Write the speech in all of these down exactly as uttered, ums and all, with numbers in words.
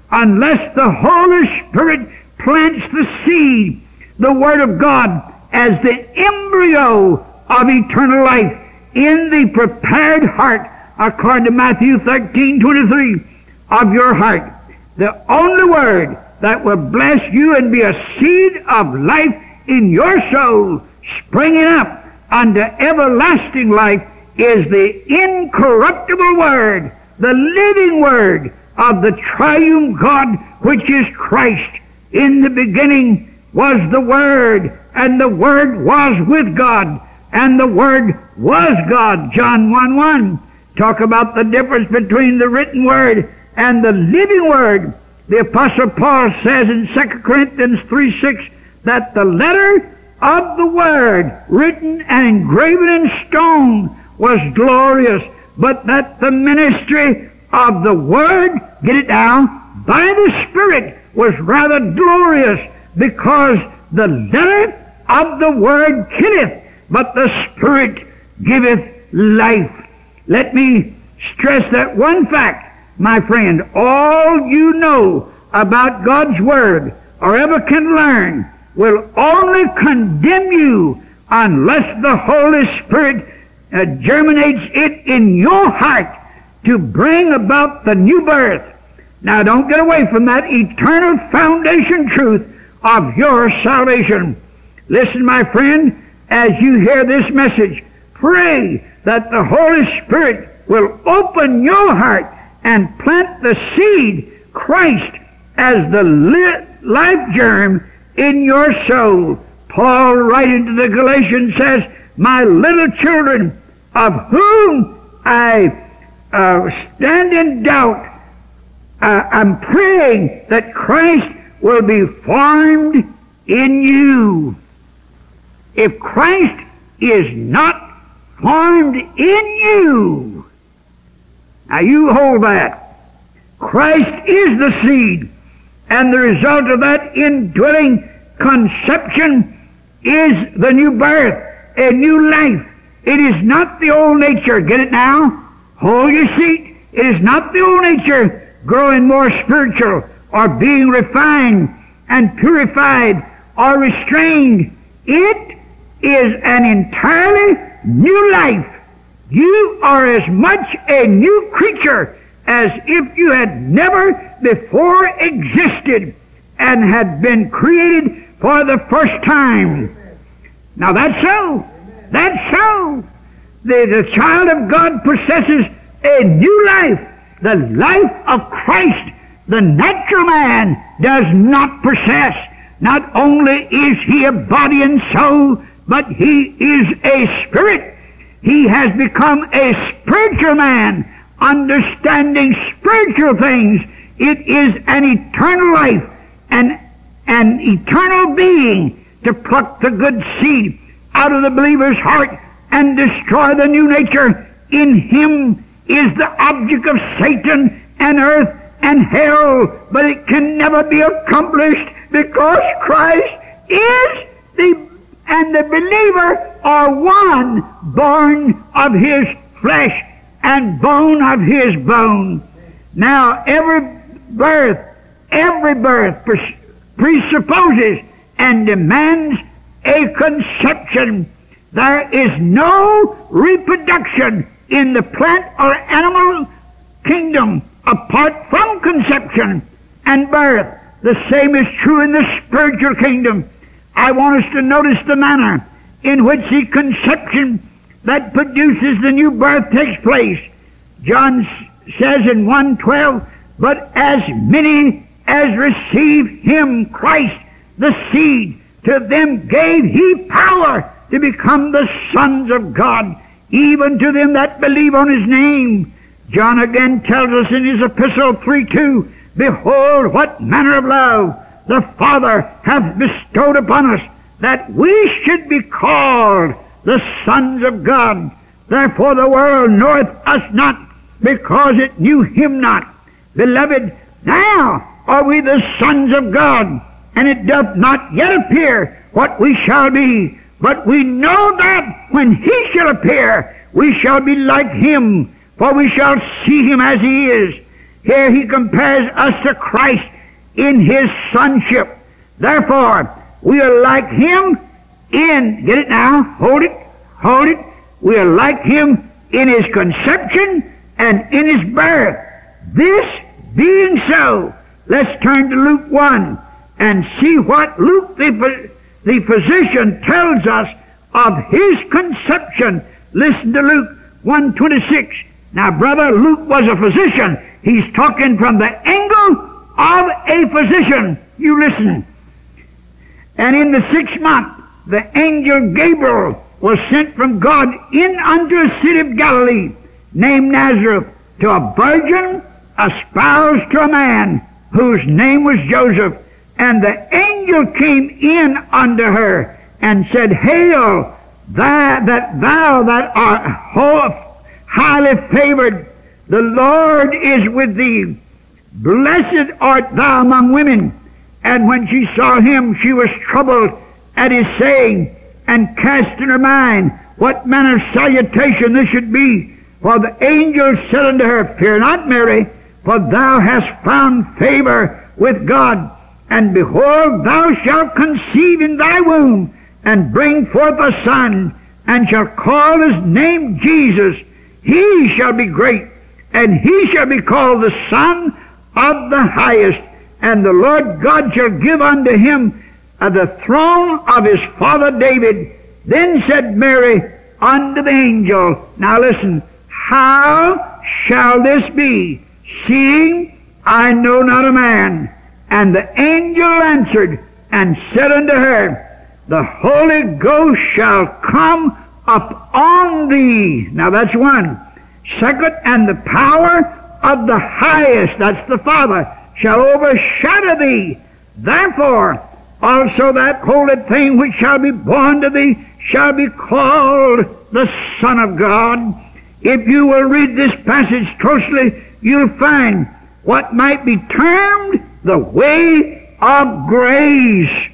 unless the Holy Spirit plants the seed, the Word of God, as the embryo of eternal life in the prepared heart, according to Matthew thirteen twenty-three, of your heart. The only Word that will bless you and be a seed of life in your soul, springing up unto everlasting life, is the incorruptible Word, the living Word of the triune God, which is Christ. In the beginning was the Word, and the Word was with God, and the Word was God. John one one. Talk about the difference between the written Word and the living Word. The Apostle Paul says in Second Corinthians three six that the letter of the Word, written and engraven in stone, was glorious, but that the ministry of the Word, get it down, by the Spirit, was rather glorious, because the letter of the Word killeth, but the Spirit giveth life. Let me stress that one fact, my friend. All you know about God's Word, or ever can learn, will only condemn you unless the Holy Spirit uh, germinates it in your heart to bring about the new birth. Now don't get away from that eternal foundation truth of your salvation. Listen, my friend, as you hear this message, pray that the Holy Spirit will open your heart and plant the seed, Christ, as the life germ in your soul. Paul, writing to the Galatians, says, my little children, of whom I uh, stand in doubt, uh, I'm praying that Christ will be formed in you. If Christ is not formed in you, now you hold that. Christ is the seed, and the result of that indwelling conception is the new birth, a new life. It is not the old nature. Get it now? Hold your seat. It is not the old nature growing more spiritual or being refined and purified or restrained. It is an entirely new life. You are as much a new creature as if you had never before existed and had been created for the first time. Now that's so. That's so. The, the child of God possesses a new life, the life of Christ. The natural man does not possess. Not only is he a body and soul, but he is a spirit. He has become a spiritual man, understanding spiritual things. It is an eternal life, an, an eternal being, to pluck the good seed out of the believer's heart and destroy the new nature. In him is the object of Satan and earth and hell, but it can never be accomplished because Christ is the, and the believer are one, born of his flesh and bone of his bone. Now every birth, every birth presupposes and demands a conception. There is no reproduction in the plant or animal kingdom apart from conception and birth. The same is true in the spiritual kingdom. I want us to notice the manner in which the conception that produces the new birth takes place. John says in one twelve, but as many as receive him, Christ, the seed, to them gave he power to become the sons of God, even to them that believe on his name. John again tells us in his epistle three two, behold, what manner of love the Father hath bestowed upon us, that we should be called the sons of God. Therefore the world knoweth us not, because it knew him not. Beloved, now are we the sons of God, and it doth not yet appear what we shall be. But we know that when he shall appear, we shall be like him, for we shall see him as he is. Here he compares us to Christ in his sonship. Therefore, we are like him in, get it now, hold it, hold it. We are like him in his conception and in his birth. This being so, let's turn to Luke one and see what Luke the, the physician tells us of his conception. Listen to Luke one twenty-six. Now, brother, Luke was a physician. He's talking from the angle of a physician. You listen. And in the sixth month, the angel Gabriel was sent from God in unto a city of Galilee, named Nazareth, to a virgin espoused to a man whose name was Joseph. And the angel came in unto her and said, Hail, thou that thou that art highly favored, the Lord is with thee. Blessed art thou among women. And when she saw him, she was troubled at his saying, and cast in her mind what manner of salutation this should be. For the angel said unto her, Fear not, Mary, for thou hast found favor with God. And behold, thou shalt conceive in thy womb, and bring forth a son, and shall call his name Jesus. He shall be great, and he shall be called the Son of the Highest. And the Lord God shall give unto him uh, the throne of his father David. Then said Mary unto the angel, now listen, How shall this be, seeing I know not a man? And the angel answered and said unto her, The Holy Ghost shall come upon thee. Now that's one. Second, and the power of the Highest, that's the Father, shall overshadow thee. Therefore, also that holy thing which shall be born to thee shall be called the Son of God. If you will read this passage closely, you'll find what might be termed the way of grace.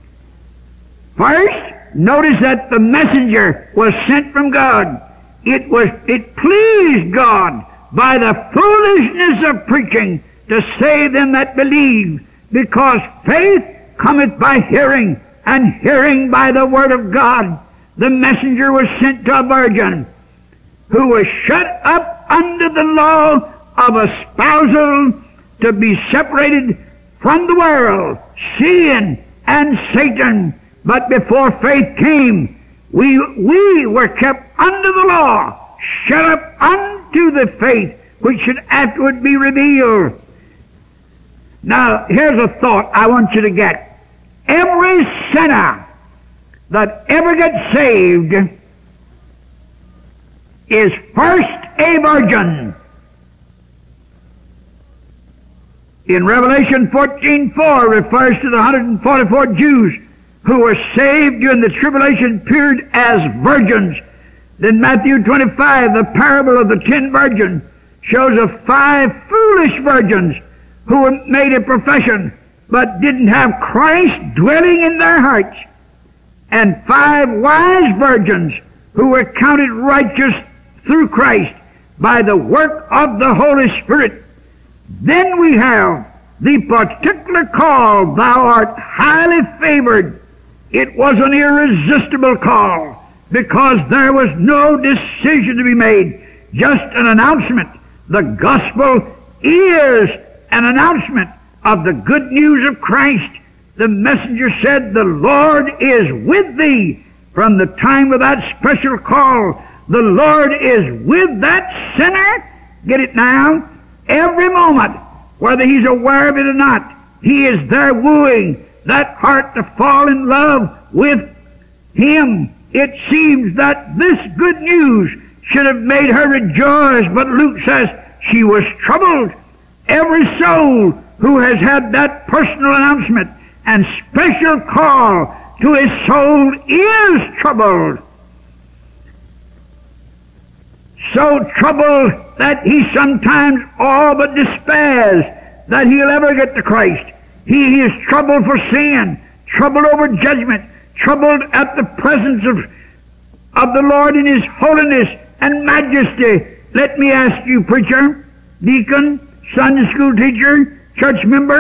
First, notice that the messenger was sent from God. It was, it pleased God by the foolishness of preaching to save them that believe, because faith cometh by hearing, and hearing by the word of God. The messenger was sent to a virgin who was shut up under the law of espousal to be separated from the world, sin and Satan. But before faith came, we, we were kept under the law, shut up unto the faith which should afterward be revealed. Now, here's a thought I want you to get. Every sinner that ever gets saved is first a virgin. In Revelation fourteen four refers to the one hundred forty-four Jews who were saved during the tribulation period as virgins. Then Matthew twenty-five, the parable of the ten virgins, shows of five foolish virgins who made a profession but didn't have Christ dwelling in their hearts, and five wise virgins who were counted righteous through Christ by the work of the Holy Spirit. Then we have the particular call, Thou art highly favored. It was an irresistible call, because there was no decision to be made, just an announcement. The gospel is an announcement of the good news of Christ. The messenger said, The Lord is with thee. From the time of that special call, the Lord is with that sinner. Get it now? Every moment, whether he's aware of it or not, he is there wooing that heart to fall in love with him. It seems that this good news should have made her rejoice, but Luke says she was troubled. Every soul who has had that personal announcement and special call to his soul is troubled. So troubled that he sometimes all but despairs that he'll ever get to Christ. He is troubled for sin, troubled over judgment, troubled at the presence of, of the Lord in His holiness and majesty. Let me ask you, preacher, deacon, Sunday school teacher, church member,